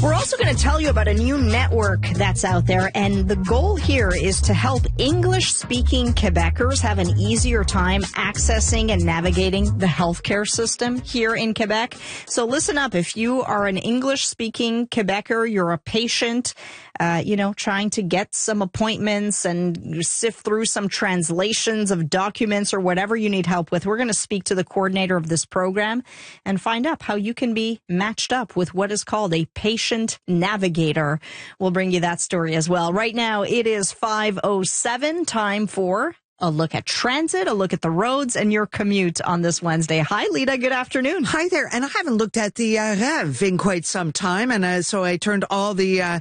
We're also going to tell you about a new network that's out there, and the goal here is to help English-speaking Quebecers have an easier time accessing and navigating the healthcare system here in Quebec. So listen up. If you are an English-speaking Quebecer, you're a patient, trying to get some appointments and sift through some translations of documents or whatever you need help with, we're going to speak to the coordinator of this program and find out how you can be matched up with what is called a patient navigator. We'll bring you that story as well. Right now, it is 5:07, time for a look at transit, a look at the roads, and your commute on this Wednesday. Hi, Lita. Good afternoon. Hi there. And I haven't looked at the REV in quite some time. And so I turned all the